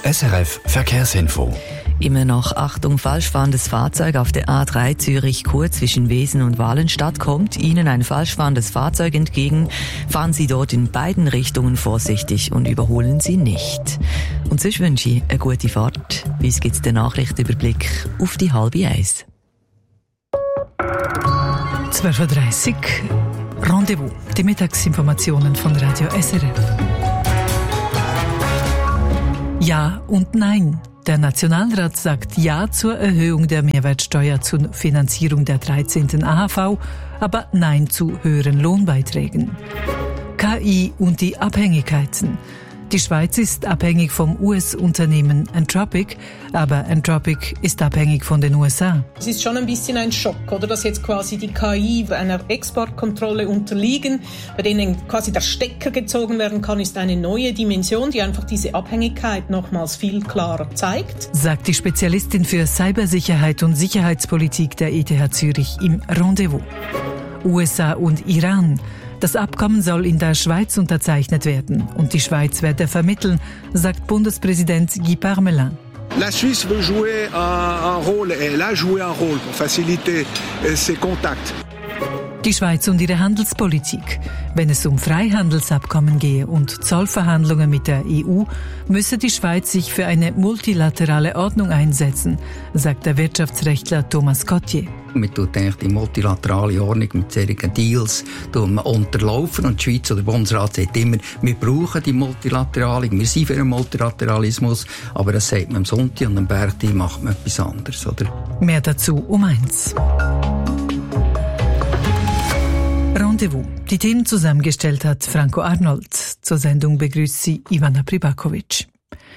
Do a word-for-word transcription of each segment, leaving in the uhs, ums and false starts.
S R F Verkehrsinfo. Immer noch Achtung, falsch fahrendes Fahrzeug auf der A drei Zürich-Chur zwischen Wesen und Walenstadt. Kommt Ihnen ein falsch fahrendes Fahrzeug entgegen, fahren Sie dort in beiden Richtungen vorsichtig und überholen Sie nicht. Und sonst wünsche ich eine gute Fahrt. Bei uns gibt es den Nachrichtenüberblick auf die halbe Eins. zwölf Uhr dreißig Rendezvous, die Mittagsinformationen von Radio S R F. Ja und nein. Der Nationalrat sagt Ja zur Erhöhung der Mehrwertsteuer zur Finanzierung der dreizehnten A H V, aber Nein zu höheren Lohnbeiträgen. K I und die Abhängigkeiten. Die Schweiz ist abhängig vom U S-Unternehmen Anthropic, aber Anthropic ist abhängig von den U S A. Es ist schon ein bisschen ein Schock, oder, dass jetzt quasi die K I einer Exportkontrolle unterliegen, bei denen quasi der Stecker gezogen werden kann, ist eine neue Dimension, die einfach diese Abhängigkeit nochmals viel klarer zeigt. Sagt die Spezialistin für Cybersicherheit und Sicherheitspolitik der E T H Zürich im Rendezvous. U S A und Iran. Das Abkommen soll in der Schweiz unterzeichnet werden und die Schweiz werde vermitteln, sagt Bundespräsident Guy Parmelin. La Suisse veut jouer un, un rôle, elle a joué un rôle pour faciliter ces contacts. Die Schweiz und ihre Handelspolitik. Wenn es um Freihandelsabkommen gehe und Zollverhandlungen mit der E U, müsse die Schweiz sich für eine multilaterale Ordnung einsetzen, sagt der Wirtschaftsrechtler Thomas Cottier. Man tut eigentlich die multilaterale Ordnung mit solchen Deals unterlaufen und die Schweiz oder der Bundesrat sagt immer, wir brauchen die Multilaterale, wir sind für einen Multilateralismus, aber das sagt man am Sonntag und am Berti macht man etwas anderes. Oder? Mehr dazu um eins. Rendezvous. Die Themen zusammengestellt hat Franco Arnold. Zur Sendung begrüßt sie Ivana Pribakovic.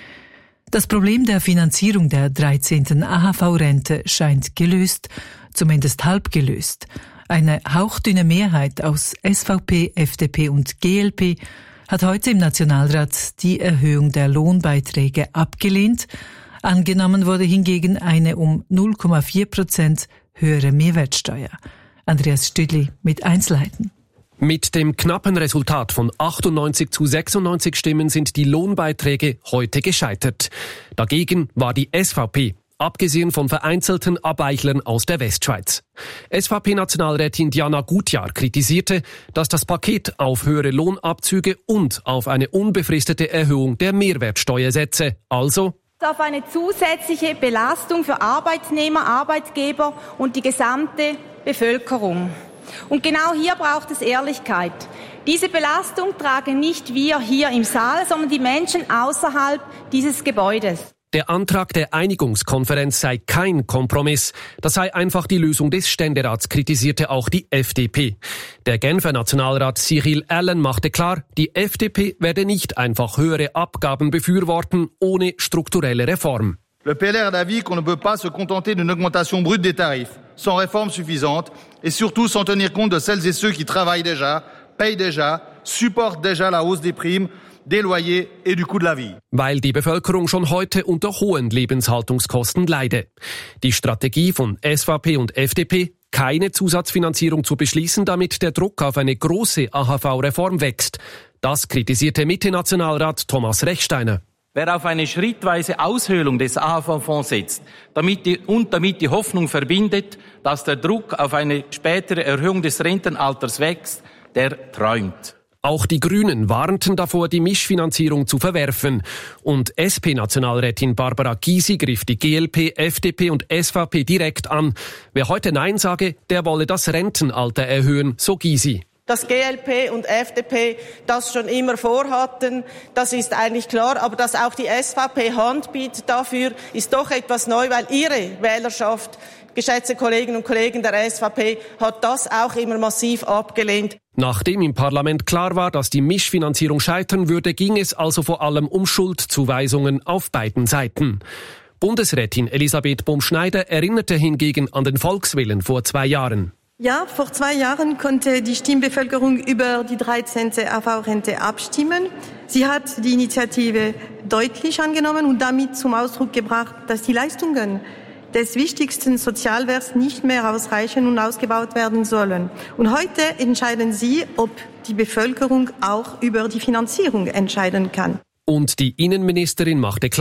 Das Problem der Finanzierung der dreizehnten A H V-Rente scheint gelöst, zumindest halb gelöst. Eine hauchdünne Mehrheit aus S V P, F D P und G L P hat heute im Nationalrat die Erhöhung der Lohnbeiträge abgelehnt. Angenommen wurde hingegen eine um null Komma vier Prozent höhere Mehrwertsteuer. Andreas Stüdli mit Einzelheiten. Mit dem knappen Resultat von achtundneunzig zu sechsundneunzig Stimmen sind die Lohnbeiträge heute gescheitert. Dagegen war die S V P, abgesehen von vereinzelten Abweichlern aus der Westschweiz. S V P-Nationalrätin Diana Gutjahr kritisierte, dass das Paket auf höhere Lohnabzüge und auf eine unbefristete Erhöhung der Mehrwertsteuer setze. Also auf eine zusätzliche Belastung für Arbeitnehmer, Arbeitgeber und die gesamte Bevölkerung. Und genau hier braucht es Ehrlichkeit. Diese Belastung tragen nicht wir hier im Saal, sondern die Menschen außerhalb dieses Gebäudes. Der Antrag der Einigungskonferenz sei kein Kompromiss. Das sei einfach die Lösung des Ständerats, kritisierte auch die F D P. Der Genfer Nationalrat Cyril Allen machte klar, die F D P werde nicht einfach höhere Abgaben befürworten, ohne strukturelle Reform. Le P L R a d'avis qu'on ne peut pas se contenter d'une augmentation brute des tarifs, sans réforme suffisante et surtout sans tenir compte de celles et ceux qui travaillent déjà, payent déjà, supportent déjà la hausse des primes, des loyers et du coût de la vie. Weil die Bevölkerung schon heute unter hohen Lebenshaltungskosten leide. Die Strategie von S V P und F D P, keine Zusatzfinanzierung zu beschließen, damit der Druck auf eine große A H V-Reform wächst. Das kritisierte Mitte-Nationalrat Thomas Rechsteiner. Wer auf eine schrittweise Aushöhlung des A H V-Fonds setzt damit die, und damit die Hoffnung verbindet, dass der Druck auf eine spätere Erhöhung des Rentenalters wächst, der träumt. Auch die Grünen warnten davor, die Mischfinanzierung zu verwerfen. Und S P-Nationalrätin Barbara Gysi griff die G L P, F D P und S V P direkt an. Wer heute Nein sage, der wolle das Rentenalter erhöhen, so Gysi. Dass G L P und F D P das schon immer vorhatten, das ist eigentlich klar. Aber dass auch die S V P Hand bietet dafür, ist doch etwas neu, weil ihre Wählerschaft, geschätzte Kolleginnen und Kollegen der S V P, hat das auch immer massiv abgelehnt. Nachdem im Parlament klar war, dass die Mischfinanzierung scheitern würde, ging es also vor allem um Schuldzuweisungen auf beiden Seiten. Bundesrätin Elisabeth Bohm-Schneider erinnerte hingegen an den Volkswillen vor zwei Jahren. Ja, vor zwei Jahren konnte die Stimmbevölkerung über die dreizehnte A V-Rente abstimmen. Sie hat die Initiative deutlich angenommen und damit zum Ausdruck gebracht, dass die Leistungen des wichtigsten Sozialwerks nicht mehr ausreichen und ausgebaut werden sollen. Und heute entscheiden Sie, ob die Bevölkerung auch über die Finanzierung entscheiden kann. Und die Innenministerin machte klar,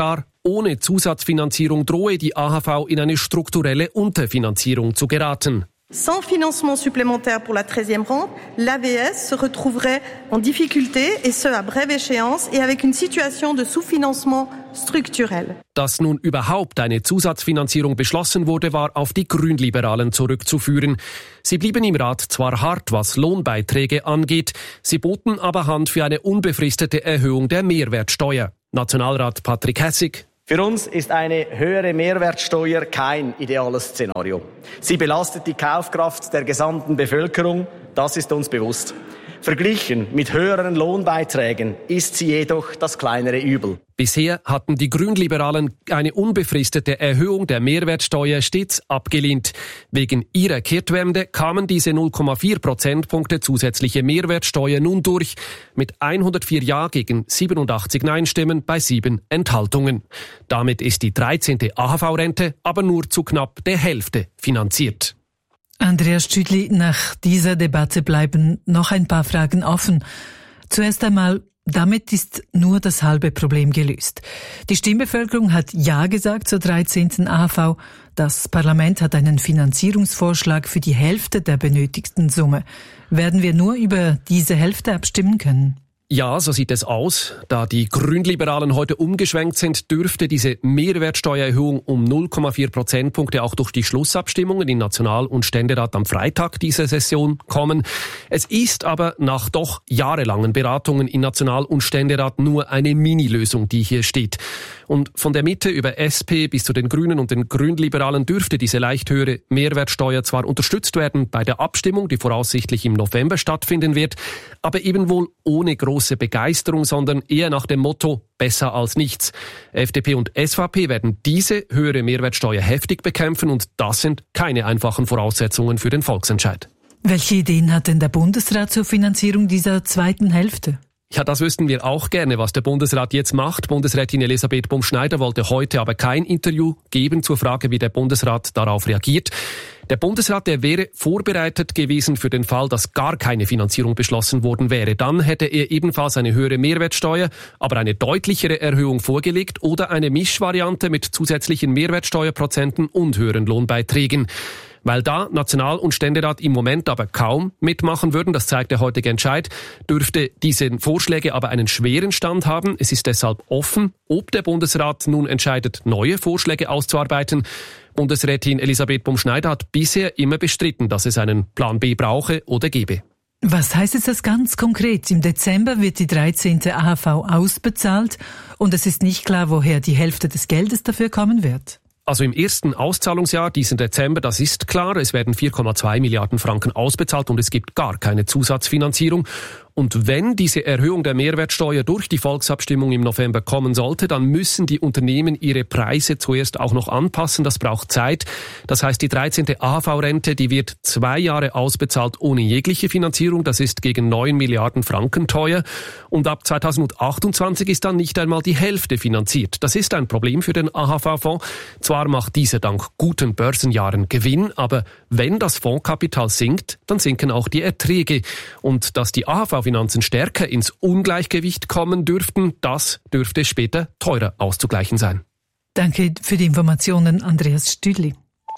ohne Zusatzfinanzierung drohe die A H V in eine strukturelle Unterfinanzierung zu geraten. Sans financement supplémentaire pour la treizième rente, l'A W S se retrouverait en difficulté, et ce à brève échéance, et avec une situation de sous-financement strukturell. Dass nun überhaupt eine Zusatzfinanzierung beschlossen wurde, war auf die Grünliberalen zurückzuführen. Sie blieben im Rat zwar hart, was Lohnbeiträge angeht, sie boten aber Hand für eine unbefristete Erhöhung der Mehrwertsteuer. Nationalrat Patrick Hässig. Für uns ist eine höhere Mehrwertsteuer kein ideales Szenario. Sie belastet die Kaufkraft der gesamten Bevölkerung, das ist uns bewusst. Verglichen mit höheren Lohnbeiträgen ist sie jedoch das kleinere Übel. Bisher hatten die Grünliberalen eine unbefristete Erhöhung der Mehrwertsteuer stets abgelehnt. Wegen ihrer Kehrtwende kamen diese null Komma vier Prozentpunkte zusätzliche Mehrwertsteuer nun durch, mit hundertvier Ja gegen siebenundachtzig Nein-Stimmen bei sieben Enthaltungen. Damit ist die dreizehnte A H V-Rente aber nur zu knapp der Hälfte finanziert. Andreas Stüdli, nach dieser Debatte bleiben noch ein paar Fragen offen. Zuerst einmal, damit ist nur das halbe Problem gelöst. Die Stimmbevölkerung hat Ja gesagt zur dreizehnten A H V. Das Parlament hat einen Finanzierungsvorschlag für die Hälfte der benötigten Summe. Werden wir nur über diese Hälfte abstimmen können? Ja, so sieht es aus. Da die Grünliberalen heute umgeschwenkt sind, dürfte diese Mehrwertsteuererhöhung um null Komma vier Prozentpunkte auch durch die Schlussabstimmungen in National- und Ständerat am Freitag dieser Session kommen. Es ist aber nach doch jahrelangen Beratungen in National- und Ständerat nur eine Mini-Lösung, die hier steht. Und von der Mitte über S P bis zu den Grünen und den Grünliberalen dürfte diese leicht höhere Mehrwertsteuer zwar unterstützt werden bei der Abstimmung, die voraussichtlich im November stattfinden wird, aber eben wohl ohne große Begeisterung, sondern eher nach dem Motto besser als nichts. F D P und S V P werden diese höhere Mehrwertsteuer heftig bekämpfen und das sind keine einfachen Voraussetzungen für den Volksentscheid. Welche Ideen hat denn der Bundesrat zur Finanzierung dieser zweiten Hälfte? Ja, das wüssten wir auch gerne, was der Bundesrat jetzt macht. Bundesrätin Elisabeth Bumschneider wollte heute aber kein Interview geben zur Frage, wie der Bundesrat darauf reagiert. Der Bundesrat, der wäre vorbereitet gewesen für den Fall, dass gar keine Finanzierung beschlossen worden wäre. Dann hätte er ebenfalls eine höhere Mehrwertsteuer, aber eine deutlichere Erhöhung vorgelegt oder eine Mischvariante mit zusätzlichen Mehrwertsteuerprozenten und höheren Lohnbeiträgen. Weil da National- und Ständerat im Moment aber kaum mitmachen würden, das zeigt der heutige Entscheid, dürfte diese Vorschläge aber einen schweren Stand haben. Es ist deshalb offen, ob der Bundesrat nun entscheidet, neue Vorschläge auszuarbeiten. Bundesrätin Elisabeth Bumschneider hat bisher immer bestritten, dass es einen Plan B brauche oder gebe. Was heißt jetzt das ganz konkret? Im Dezember wird die dreizehnte A H V ausbezahlt und es ist nicht klar, woher die Hälfte des Geldes dafür kommen wird. Also im ersten Auszahlungsjahr, diesen Dezember, das ist klar, es werden vier Komma zwei Milliarden Franken ausbezahlt und es gibt gar keine Zusatzfinanzierung. Und wenn diese Erhöhung der Mehrwertsteuer durch die Volksabstimmung im November kommen sollte, dann müssen die Unternehmen ihre Preise zuerst auch noch anpassen. Das braucht Zeit. Das heißt, die dreizehnte A H V-Rente, die wird zwei Jahre ausbezahlt ohne jegliche Finanzierung. Das ist gegen neun Milliarden Franken teuer. Und ab zweitausendachtundzwanzig ist dann nicht einmal die Hälfte finanziert. Das ist ein Problem für den A H V-Fonds. Zwar macht dieser dank guten Börsenjahren Gewinn, aber wenn das Fondskapital sinkt, dann sinken auch die Erträge. Und dass die A H V Finanzen stärker ins Ungleichgewicht kommen dürften, das dürfte später teurer auszugleichen sein. Danke für die Informationen, Andreas Stüdli.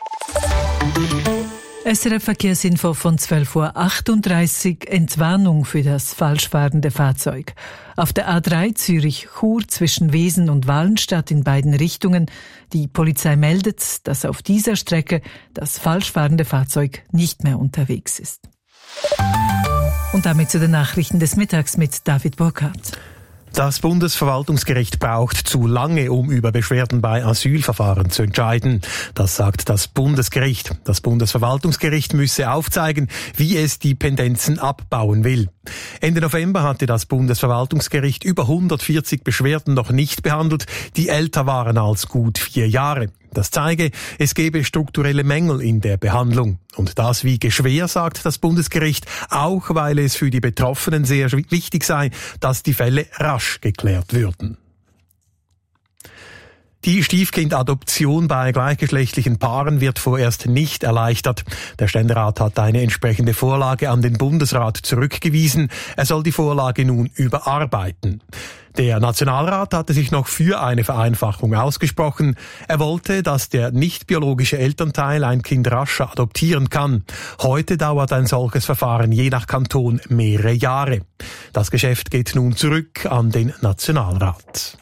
S R F Verkehrsinfo von zwölf Uhr achtunddreißig, Entwarnung für das falsch fahrende Fahrzeug. Auf der A drei Zürich-Chur zwischen Wesen und Walenstadt in beiden Richtungen. Die Polizei meldet, dass auf dieser Strecke das falsch fahrende Fahrzeug nicht mehr unterwegs ist. Und damit zu den Nachrichten des Mittags mit David Burkhardt. Das Bundesverwaltungsgericht braucht zu lange, um über Beschwerden bei Asylverfahren zu entscheiden. Das sagt das Bundesgericht. Das Bundesverwaltungsgericht müsse aufzeigen, wie es die Pendenzen abbauen will. Ende November hatte das Bundesverwaltungsgericht über hundertvierzig Beschwerden noch nicht behandelt, die älter waren als gut vier Jahre. Das zeige, es gebe strukturelle Mängel in der Behandlung. Und das wiege schwer, sagt das Bundesgericht, auch weil es für die Betroffenen sehr wichtig sei, dass die Fälle rasch geklärt würden. Die Stiefkindadoption bei gleichgeschlechtlichen Paaren wird vorerst nicht erleichtert. Der Ständerat hat eine entsprechende Vorlage an den Bundesrat zurückgewiesen. Er soll die Vorlage nun überarbeiten. Der Nationalrat hatte sich noch für eine Vereinfachung ausgesprochen. Er wollte, dass der nicht biologische Elternteil ein Kind rascher adoptieren kann. Heute dauert ein solches Verfahren je nach Kanton mehrere Jahre. Das Geschäft geht nun zurück an den Nationalrat.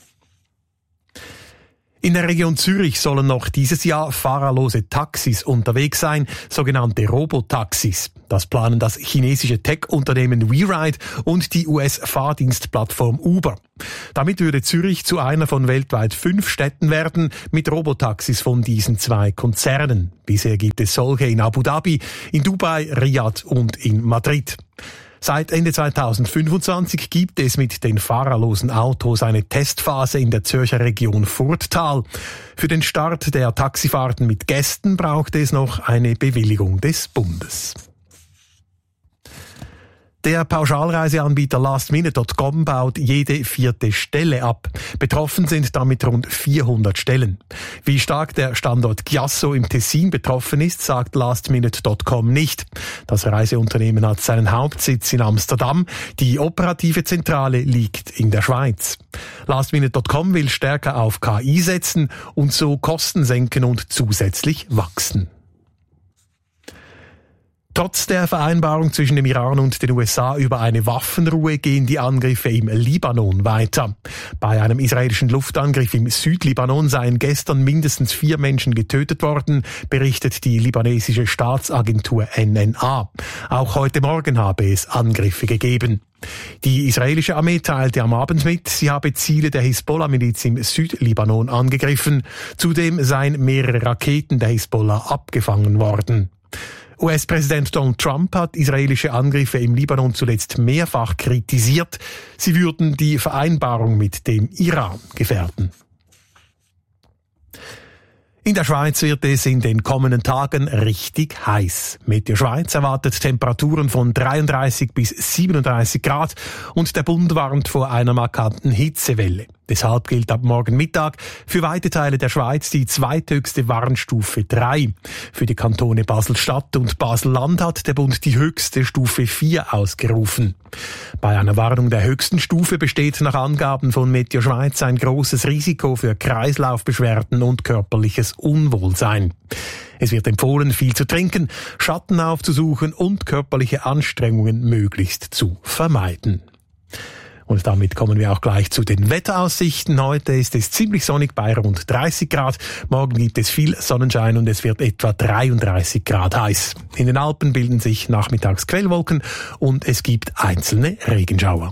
In der Region Zürich sollen noch dieses Jahr fahrerlose Taxis unterwegs sein, sogenannte Robotaxis. Das planen das chinesische Tech-Unternehmen WeRide und die U S-Fahrdienstplattform Uber. Damit würde Zürich zu einer von weltweit fünf Städten werden mit Robotaxis von diesen zwei Konzernen. Bisher gibt es solche in Abu Dhabi, in Dubai, Riyadh und in Madrid. Seit Ende zweitausendfünfundzwanzig gibt es mit den fahrerlosen Autos eine Testphase in der Zürcher Region Furttal. Für den Start der Taxifahrten mit Gästen braucht es noch eine Bewilligung des Bundes. Der Pauschalreiseanbieter last minute Punkt com baut jede vierte Stelle ab. Betroffen sind damit rund vierhundert Stellen. Wie stark der Standort Chiasso im Tessin betroffen ist, sagt last minute Punkt com nicht. Das Reiseunternehmen hat seinen Hauptsitz in Amsterdam. Die operative Zentrale liegt in der Schweiz. last minute Punkt com will stärker auf K I setzen und so Kosten senken und zusätzlich wachsen. Trotz der Vereinbarung zwischen dem Iran und den U S A über eine Waffenruhe gehen die Angriffe im Libanon weiter. Bei einem israelischen Luftangriff im Südlibanon seien gestern mindestens vier Menschen getötet worden, berichtet die libanesische Staatsagentur N N A. Auch heute Morgen habe es Angriffe gegeben. Die israelische Armee teilte am Abend mit, sie habe Ziele der Hisbollah-Miliz im Südlibanon angegriffen. Zudem seien mehrere Raketen der Hisbollah abgefangen worden. U S-Präsident Donald Trump hat israelische Angriffe im Libanon zuletzt mehrfach kritisiert. Sie würden die Vereinbarung mit dem Iran gefährden. In der Schweiz wird es in den kommenden Tagen richtig heiß. Meteo Schweiz erwartet Temperaturen von dreiunddreißig bis siebenunddreißig Grad und der Bund warnt vor einer markanten Hitzewelle. Deshalb gilt ab morgen Mittag für weite Teile der Schweiz die zweithöchste Warnstufe drei. Für die Kantone Basel-Stadt und Basel-Land hat der Bund die höchste Stufe vier ausgerufen. Bei einer Warnung der höchsten Stufe besteht nach Angaben von Meteo Schweiz ein großes Risiko für Kreislaufbeschwerden und körperliches Unwohlsein. Es wird empfohlen, viel zu trinken, Schatten aufzusuchen und körperliche Anstrengungen möglichst zu vermeiden. Und damit kommen wir auch gleich zu den Wetteraussichten. Heute ist es ziemlich sonnig bei rund dreißig Grad. Morgen gibt es viel Sonnenschein und es wird etwa dreiunddreißig Grad heiß. In den Alpen bilden sich nachmittags Quellwolken und es gibt einzelne Regenschauer.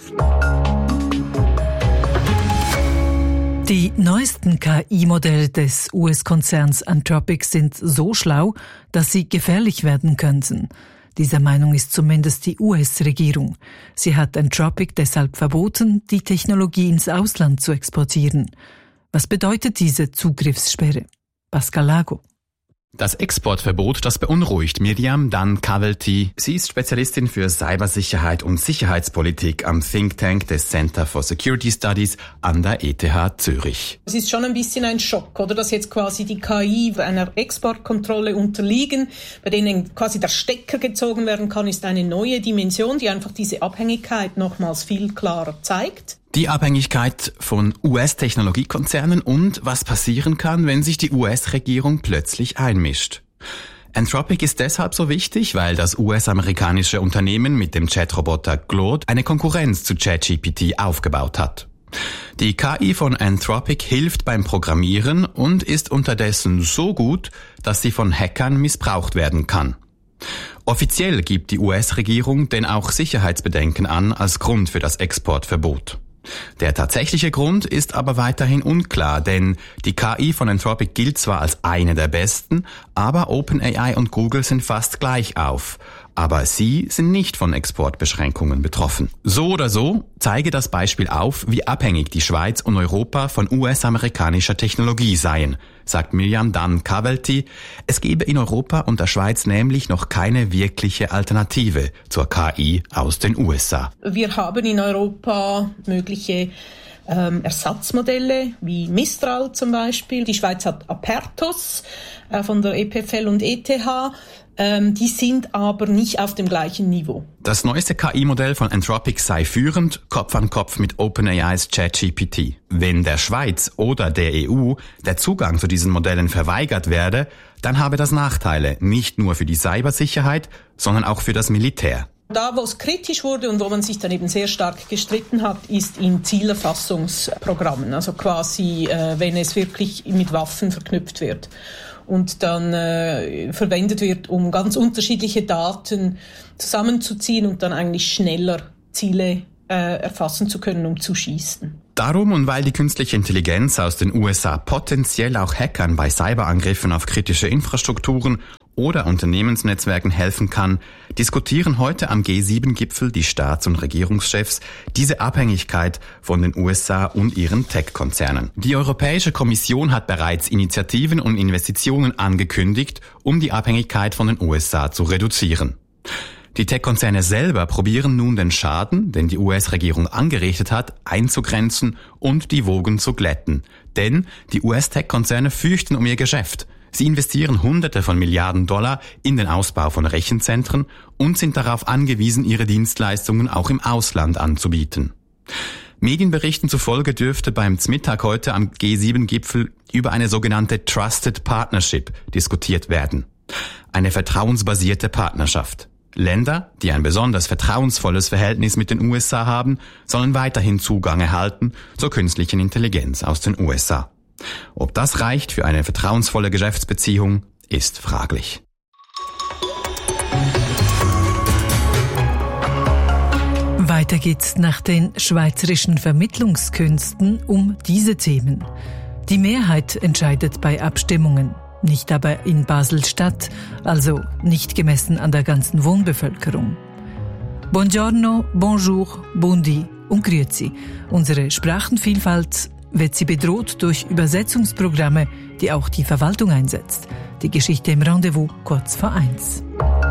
Die neuesten K I-Modelle des U S-Konzerns Anthropic sind so schlau, dass sie gefährlich werden könnten. Dieser Meinung ist zumindest die U S-Regierung. Sie hat Anthropic deshalb verboten, die Technologie ins Ausland zu exportieren. Was bedeutet diese Zugriffssperre? Pascal Lago. Das Exportverbot, das beunruhigt Miriam Dan-Cavelty. Sie ist Spezialistin für Cybersicherheit und Sicherheitspolitik am Think Tank des Center for Security Studies an der E T H Zürich. Es ist schon ein bisschen ein Schock, oder, dass jetzt quasi die K I einer Exportkontrolle unterliegen, bei denen quasi der Stecker gezogen werden kann, ist eine neue Dimension, die einfach diese Abhängigkeit nochmals viel klarer zeigt. Die Abhängigkeit von U S-Technologiekonzernen und was passieren kann, wenn sich die U S-Regierung plötzlich einmischt. Anthropic ist deshalb so wichtig, weil das U S-amerikanische Unternehmen mit dem Chatroboter Claude eine Konkurrenz zu ChatGPT aufgebaut hat. Die K I von Anthropic hilft beim Programmieren und ist unterdessen so gut, dass sie von Hackern missbraucht werden kann. Offiziell gibt die U S-Regierung denn auch Sicherheitsbedenken an als Grund für das Exportverbot. Der tatsächliche Grund ist aber weiterhin unklar, denn die K I von Anthropic gilt zwar als eine der besten, aber OpenAI und Google sind fast gleich auf. Aber sie sind nicht von Exportbeschränkungen betroffen. So oder so zeige das Beispiel auf, wie abhängig die Schweiz und Europa von U S-amerikanischer Technologie seien, sagt Miriam Dan-Cavelty. Es gebe in Europa und der Schweiz nämlich noch keine wirkliche Alternative zur K I aus den U S A. Wir haben in Europa mögliche ähm, Ersatzmodelle wie Mistral zum Beispiel. Die Schweiz hat Apertos äh, von der E P F L und E T H. Ähm, die sind aber nicht auf dem gleichen Niveau. Das neueste K I-Modell von Anthropic sei führend, Kopf an Kopf mit OpenAIs ChatGPT. Wenn der Schweiz oder der E U der Zugang zu diesen Modellen verweigert werde, dann habe das Nachteile, nicht nur für die Cybersicherheit, sondern auch für das Militär. Da, wo es kritisch wurde und wo man sich dann eben sehr stark gestritten hat, ist in Zielerfassungsprogrammen. Also quasi, äh, wenn es wirklich mit Waffen verknüpft wird und dann äh, verwendet wird, um ganz unterschiedliche Daten zusammenzuziehen und dann eigentlich schneller Ziele äh, erfassen zu können, um zu schießen. Darum und weil die künstliche Intelligenz aus den U S A potenziell auch Hackern bei Cyberangriffen auf kritische Infrastrukturen oder Unternehmensnetzwerken helfen kann, diskutieren heute am G sieben Gipfel die Staats- und Regierungschefs diese Abhängigkeit von den U S A und ihren Tech-Konzernen. Die Europäische Kommission hat bereits Initiativen und Investitionen angekündigt, um die Abhängigkeit von den U S A zu reduzieren. Die Tech-Konzerne selber probieren nun den Schaden, den die U S-Regierung angerichtet hat, einzugrenzen und die Wogen zu glätten. Denn die U S-Tech-Konzerne fürchten um ihr Geschäft. Sie investieren Hunderte von Milliarden Dollar in den Ausbau von Rechenzentren und sind darauf angewiesen, ihre Dienstleistungen auch im Ausland anzubieten. Medienberichten zufolge dürfte beim Zmittag heute am G sieben Gipfel über eine sogenannte Trusted Partnership diskutiert werden. Eine vertrauensbasierte Partnerschaft. Länder, die ein besonders vertrauensvolles Verhältnis mit den U S A haben, sollen weiterhin Zugang erhalten zur künstlichen Intelligenz aus den U S A. Ob das reicht für eine vertrauensvolle Geschäftsbeziehung, ist fraglich. Weiter geht's nach den schweizerischen Vermittlungskünsten um diese Themen. Die Mehrheit entscheidet bei Abstimmungen, nicht aber in Basel-Stadt, also nicht gemessen an der ganzen Wohnbevölkerung. Buongiorno, bonjour, buondì und grüezi. Unsere Sprachenvielfalt wird sie bedroht durch Übersetzungsprogramme, die auch die Verwaltung einsetzt. Die Geschichte im Rendezvous kurz vor eins.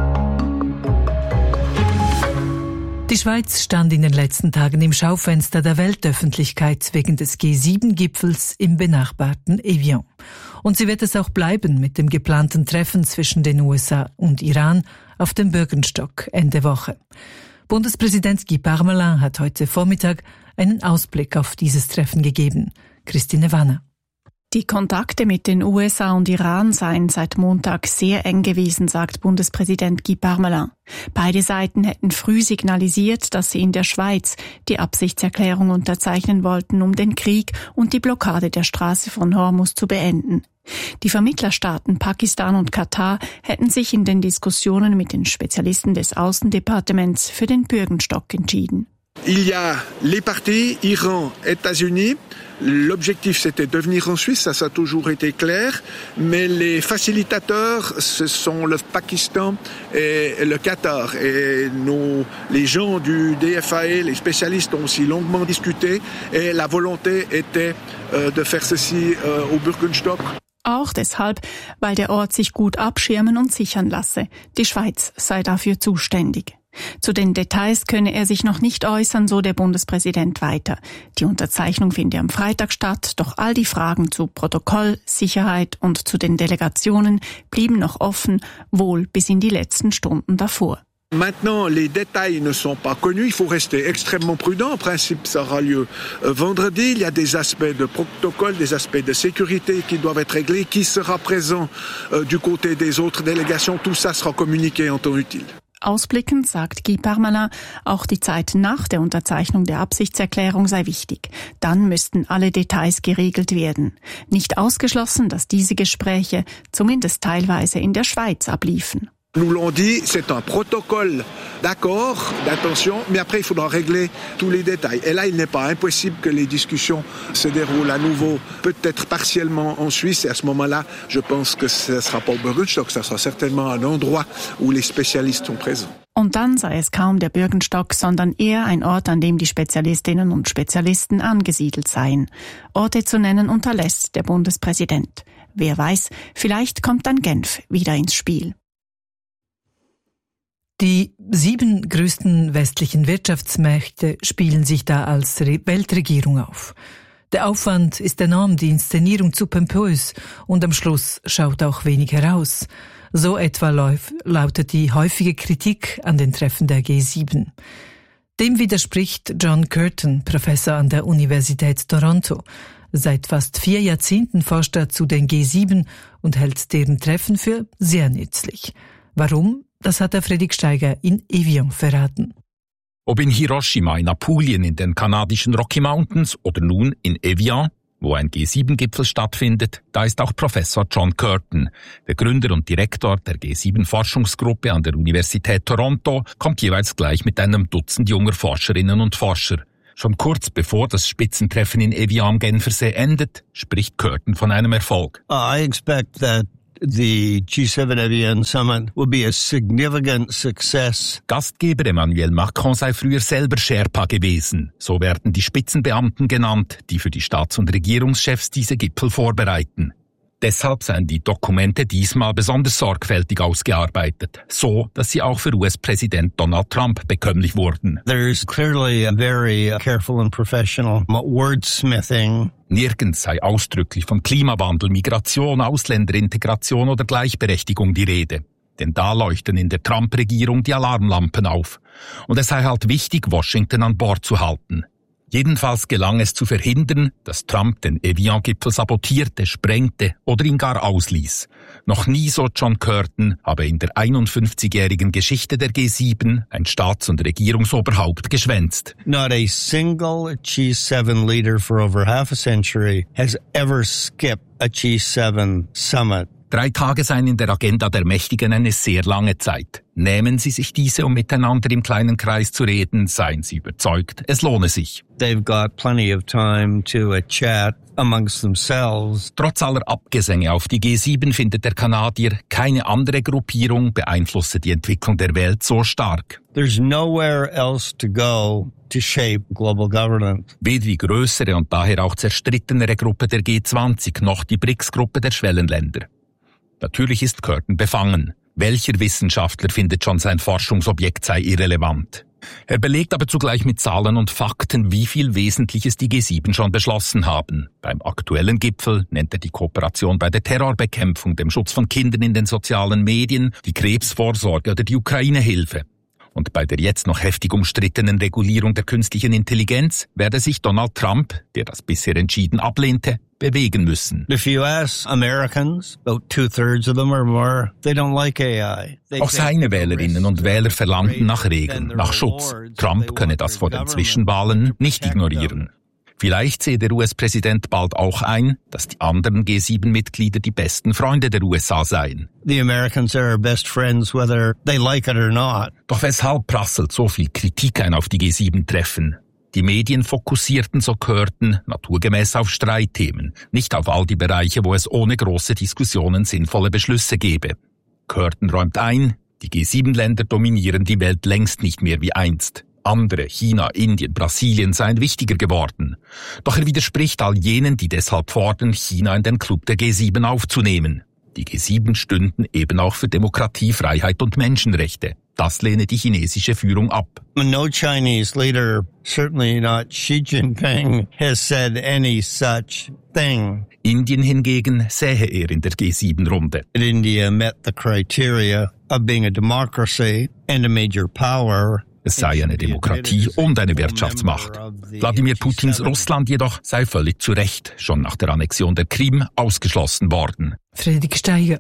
Die Schweiz stand in den letzten Tagen im Schaufenster der Weltöffentlichkeit wegen des G sieben Gipfels im benachbarten Evian. Und sie wird es auch bleiben mit dem geplanten Treffen zwischen den U S A und Iran auf dem Bürgenstock Ende Woche. Bundespräsident Guy Parmelin hat heute Vormittag einen Ausblick auf dieses Treffen gegeben. Christine Wanner. Die Kontakte mit den U S A und Iran seien seit Montag sehr eng gewesen, sagt Bundespräsident Guy Parmelin. Beide Seiten hätten früh signalisiert, dass sie in der Schweiz die Absichtserklärung unterzeichnen wollten, um den Krieg und die Blockade der Straße von Hormuz zu beenden. Die Vermittlerstaaten Pakistan und Katar hätten sich in den Diskussionen mit den Spezialisten des Außendepartements für den Bürgenstock entschieden. Il y a les partis, Iran, États-Unis. L'objectif, c'était de venir en Suisse, ça, ça a toujours été clair. Mais les facilitateurs, ce sont le Pakistan et le Qatar. Et nous, les gens du D F A E, les spécialistes ont aussi longuement discuté. Et la volonté était euh, de faire ceci euh, au Bürgenstock. Auch deshalb, weil der Ort sich gut abschirmen und sichern lasse. Die Schweiz sei dafür zuständig. Zu den Details könne er sich noch nicht äußern, so der Bundespräsident weiter. Die Unterzeichnung finde am Freitag statt, doch all die Fragen zu Protokoll, Sicherheit und zu den Delegationen blieben noch offen, wohl bis in die letzten Stunden davor. Maintenant, les détails ne sont pas connus. Il faut rester extrêmement prudent. En principe, ça aura lieu vendredi. Il y a des aspects de protocole, des aspects de sécurité qui doivent être réglés. Qui sera présent euh, du côté des autres délégations? Tout ça sera communiqué en temps utile. Ausblickend sagt Guy Parmelin, auch die Zeit nach der Unterzeichnung der Absichtserklärung sei wichtig. Dann müssten alle Details geregelt werden. Nicht ausgeschlossen, dass diese Gespräche zumindest teilweise in der Schweiz abliefen. Nous l'ont dit, c'est un protocole d'accord, d'attention, mais après il faudra régler tous les détails. Et là, il n'est pas impossible que les discussions se déroulent à nouveau, peut-être partiellement en Suisse. Et à ce moment-là, je pense que ce ne sera pas au Bürgenstock, ça sera certainement un endroit où les spécialistes sont présents. Und dann sei es kaum der Bürgenstock, sondern eher ein Ort, an dem die Spezialistinnen und Spezialisten angesiedelt seien. Orte zu nennen unterlässt der Bundespräsident. Wer weiß, vielleicht kommt dann Genf wieder ins Spiel. Die sieben größten westlichen Wirtschaftsmächte spielen sich da als Weltregierung auf. Der Aufwand ist enorm, die Inszenierung zu pompös und am Schluss schaut auch wenig heraus. So etwa lautet die häufige Kritik an den Treffen der G sieben. Dem widerspricht John Curtin, Professor an der Universität Toronto. Seit fast vier Jahrzehnten forscht er zu den G sieben und hält deren Treffen für sehr nützlich. Warum? Das hat der Fredrik Steiger in Evian verraten. Ob in Hiroshima, in Apulien, in den kanadischen Rocky Mountains oder nun in Evian, wo ein G sieben Gipfel stattfindet, da ist auch Professor John Curtin, der Gründer und Direktor der G sieben Forschungsgruppe an der Universität Toronto, kommt jeweils gleich mit einem Dutzend junger Forscherinnen und Forscher. Schon kurz bevor das Spitzentreffen in Evian am Genfersee endet, spricht Curtin von einem Erfolg. I expect that the G seven Evian Summit will be a significant success. Gastgeber Emmanuel Macron sei früher selber Sherpa gewesen. So werden die Spitzenbeamten genannt, die für die Staats- und Regierungschefs diese Gipfel vorbereiten. Deshalb seien die Dokumente diesmal besonders sorgfältig ausgearbeitet, so dass sie auch für U S-Präsident Donald Trump bekömmlich wurden. There's clearly a very careful and professional wordsmithing. Nirgends sei ausdrücklich von Klimawandel, Migration, Ausländerintegration oder Gleichberechtigung die Rede. Denn da leuchten in der Trump-Regierung die Alarmlampen auf. Und es sei halt wichtig, Washington an Bord zu halten. Jedenfalls gelang es zu verhindern, dass Trump den Evian-Gipfel sabotierte, sprengte oder ihn gar ausließ. Noch nie, so John Curtin, habe in der einundfünfzigjährigen Geschichte der G sieben ein Staats- und Regierungsoberhaupt geschwänzt. Not a single G seven leader for over half a century has ever skipped a G seven summit. Drei Tage seien in der Agenda der Mächtigen eine sehr lange Zeit. Nehmen Sie sich diese, um miteinander im kleinen Kreis zu reden, seien Sie überzeugt, es lohne sich. They've got plenty of time to uh, chat amongst themselves. Trotz aller Abgesänge auf die G sieben findet der Kanadier, keine andere Gruppierung beeinflusse die Entwicklung der Welt so stark. There's nowhere else to go to shape global governance. Weder die größere und daher auch zerstrittenere Gruppe der G zwanzig noch die B R I C S-Gruppe der Schwellenländer. Natürlich ist Curtin befangen. Welcher Wissenschaftler findet schon, sein Forschungsobjekt sei irrelevant? Er belegt aber zugleich mit Zahlen und Fakten, wie viel Wesentliches die G sieben schon beschlossen haben. Beim aktuellen Gipfel nennt er die Kooperation bei der Terrorbekämpfung, dem Schutz von Kindern in den sozialen Medien, die Krebsvorsorge oder die Ukraine-Hilfe. Und bei der jetzt noch heftig umstrittenen Regulierung der künstlichen Intelligenz werde sich Donald Trump, der das bisher entschieden ablehnte, bewegen müssen. If you ask Americans, about two-thirds of them or more, they don't like A I. Auch seine Wählerinnen und Wähler verlangten nach Regeln, nach Schutz. Trump könne das vor den Zwischenwahlen nicht ignorieren. Vielleicht sehe der U S-Präsident bald auch ein, dass die anderen G sieben Mitglieder die besten Freunde der U S A seien. The Americans are our best friends, whether they like it or not. Doch weshalb prasselt so viel Kritik ein auf die G sieben Treffen? Die Medien fokussierten, so Curtin, naturgemäß auf Streitthemen, nicht auf all die Bereiche, wo es ohne große Diskussionen sinnvolle Beschlüsse gäbe. Curtin räumt ein, die G sieben Länder dominieren die Welt längst nicht mehr wie einst. Andere, China, Indien, Brasilien, seien wichtiger geworden. Doch er widerspricht all jenen, die deshalb fordern, China in den Club der G sieben aufzunehmen. Die G sieben stünden eben auch für Demokratie, Freiheit und Menschenrechte. Das lehne die chinesische Führung ab. No Chinese leader, certainly not Xi Jinping, has said any such thing. Indien hingegen sähe er in der G sieben Runde. India met the criteria of being a democracy and a major power. Es sei eine Demokratie und eine Wirtschaftsmacht. Wladimir Putins Russland jedoch sei völlig zu Recht schon nach der Annexion der Krim ausgeschlossen worden. Fredrik Steiger.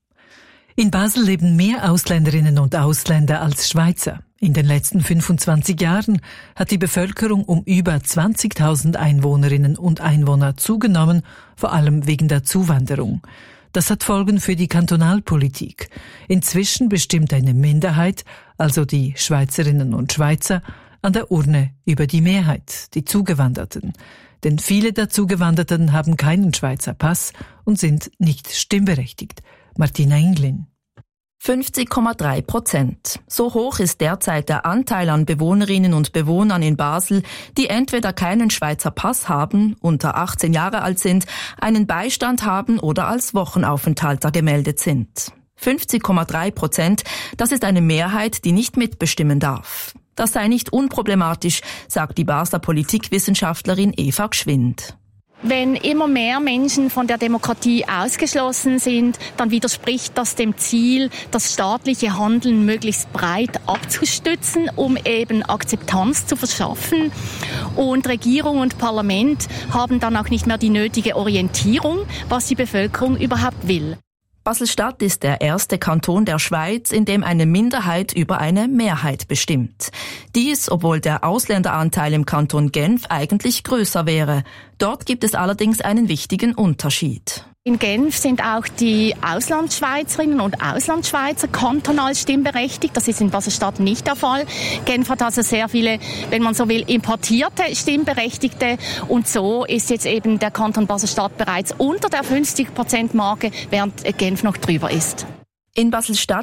In Basel leben mehr Ausländerinnen und Ausländer als Schweizer. In den letzten fünfundzwanzig Jahren hat die Bevölkerung um über zwanzigtausend Einwohnerinnen und Einwohner zugenommen, vor allem wegen der Zuwanderung. Das hat Folgen für die Kantonalpolitik. Inzwischen bestimmt eine Minderheit, also die Schweizerinnen und Schweizer, an der Urne über die Mehrheit, die Zugewanderten. Denn viele der Zugewanderten haben keinen Schweizer Pass und sind nicht stimmberechtigt. Martina Inglin. fünfzig Komma drei Prozent. So hoch ist derzeit der Anteil an Bewohnerinnen und Bewohnern in Basel, die entweder keinen Schweizer Pass haben, unter achtzehn Jahre alt sind, einen Beistand haben oder als Wochenaufenthalter gemeldet sind. fünfzig Komma drei Prozent, das ist eine Mehrheit, die nicht mitbestimmen darf. Das sei nicht unproblematisch, sagt die Basler Politikwissenschaftlerin Eva Gschwind. Wenn immer mehr Menschen von der Demokratie ausgeschlossen sind, dann widerspricht das dem Ziel, das staatliche Handeln möglichst breit abzustützen, um eben Akzeptanz zu verschaffen. Und Regierung und Parlament haben dann auch nicht mehr die nötige Orientierung, was die Bevölkerung überhaupt will. Basel-Stadt ist der erste Kanton der Schweiz, in dem eine Minderheit über eine Mehrheit bestimmt. Dies, obwohl der Ausländeranteil im Kanton Genf eigentlich größer wäre. Dort gibt es allerdings einen wichtigen Unterschied. In Genf sind auch die Auslandschweizerinnen und Auslandschweizer kantonal stimmberechtigt. Das ist in Basel-Stadt nicht der Fall. Genf hat also sehr viele, wenn man so will, importierte Stimmberechtigte. Und so ist jetzt eben der Kanton Basel-Stadt bereits unter der fünfzig Prozent Marke, während Genf noch drüber ist. In Basel-Stadt